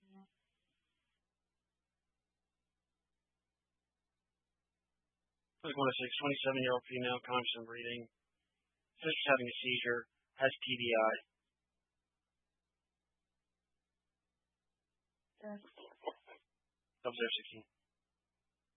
Like 106, 27-year-old female, conscious and breathing, suspects having a seizure, has TBI. Yes. 0016.